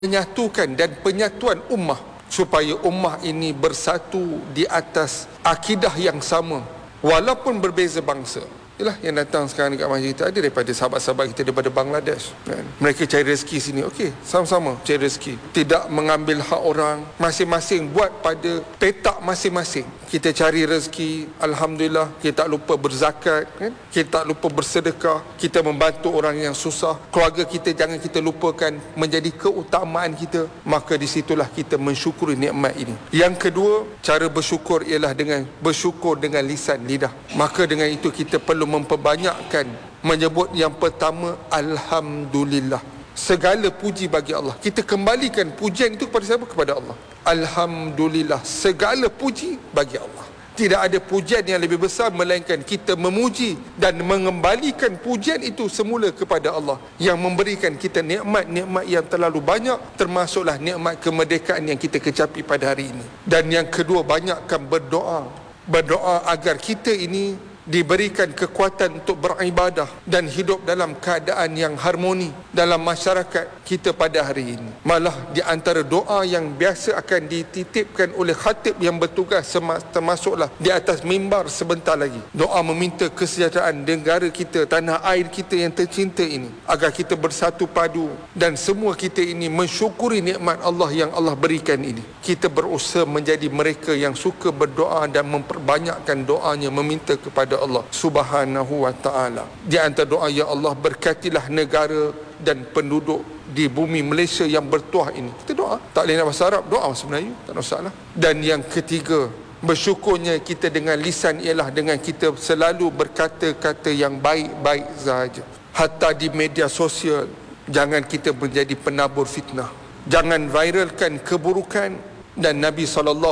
menyatukan dan penyatuan ummah supaya ummah ini bersatu di atas akidah yang sama walaupun berbeza bangsa. Itulah yang datang sekarang dekat masjid kita, ada daripada sahabat-sahabat kita daripada Bangladesh kan? Mereka cari rezeki sini, okey, sama-sama cari rezeki, tidak mengambil hak orang, masing-masing buat pada petak masing-masing. Kita cari rezeki, alhamdulillah, kita tak lupa berzakat kan? Kita tak lupa bersedekah, kita membantu orang yang susah, keluarga kita jangan kita lupakan menjadi keutamaan kita. Maka di situlah kita mensyukuri nikmat ini. Yang kedua, cara bersyukur ialah dengan bersyukur dengan lisan lidah. Maka dengan itu kita perlu memperbanyakkan menyebut yang pertama, alhamdulillah. Segala puji bagi Allah. Kita kembalikan pujian itu kepada siapa? Kepada Allah. Alhamdulillah, segala puji bagi Allah. Tidak ada pujian yang lebih besar melainkan kita memuji dan mengembalikan pujian itu semula kepada Allah yang memberikan kita nikmat-nikmat yang terlalu banyak, termasuklah nikmat kemerdekaan yang kita kecapi pada hari ini. Dan yang kedua, banyakkan berdoa. Berdoa agar kita ini diberikan kekuatan untuk beribadah dan hidup dalam keadaan yang harmoni dalam masyarakat kita pada hari ini. Malah di antara doa yang biasa akan dititipkan oleh khatib yang bertugas termasuklah di atas mimbar sebentar lagi, doa meminta kesejahteraan negara kita, tanah air kita yang tercinta ini, agar kita bersatu padu dan semua kita ini mensyukuri nikmat Allah yang Allah berikan ini. Kita berusaha menjadi mereka yang suka berdoa dan memperbanyakkan doanya meminta kepada Allah Subhanahu wa ta'ala. Di antara doa, ya Allah, berkatilah negara dan penduduk di bumi Malaysia yang bertuah ini. Kita doa, tak boleh nak bahasa Arab, doa bahasa Melayu, tak ada masalah. Dan yang ketiga, bersyukurnya kita dengan lisan ialah dengan kita selalu berkata-kata yang baik-baik sahaja. Hatta di media sosial, jangan kita menjadi penabur fitnah, jangan viralkan keburukan. Dan Nabi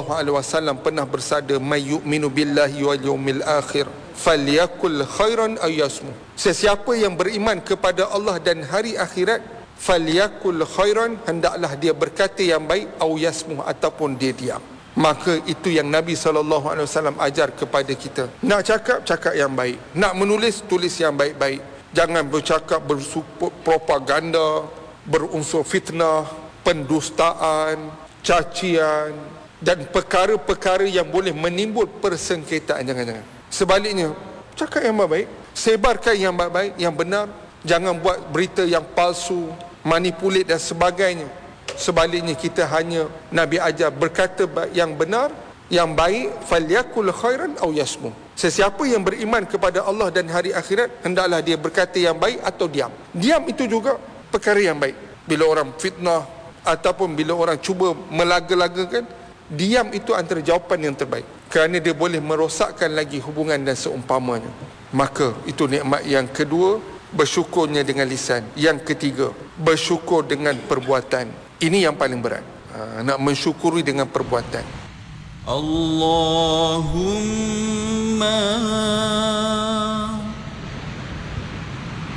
SAW pernah bersabda, may yu'minu billahi wal yawmil akhir falyakul khairan aw yasmut. Sesiapa yang beriman kepada Allah dan hari akhirat, falyakul khairan, hendaklah dia berkata yang baik, aw yasmut, ataupun dia diam. Maka itu yang Nabi SAW ajar kepada kita. Nak cakap, cakap yang baik. Nak menulis, tulis yang baik-baik. Jangan bercakap propaganda, berunsur fitnah, pendustaan, cacian dan perkara-perkara yang boleh menimbul persengketaan. Jangan-jangan. Sebaliknya, cakap yang baik, sebarkan yang baik, yang benar. Jangan buat berita yang palsu, manipulate dan sebagainya. Sebaliknya, kita hanya Nabi ajar berkata yang benar, yang baik, falyakul khairan aw yasmut. Sesiapa yang beriman kepada Allah dan hari akhirat, hendaklah dia berkata yang baik atau diam. Diam itu juga perkara yang baik. Bila orang fitnah ataupun bila orang cuba melaga-lagakan, diam itu antara jawapan yang terbaik, kerana dia boleh merosakkan lagi hubungan dan seumpamanya. Maka itu nikmat yang kedua, bersyukurnya dengan lisan. Yang ketiga, bersyukur dengan perbuatan. Ini yang paling berat, nak mensyukuri dengan perbuatan. Allahumma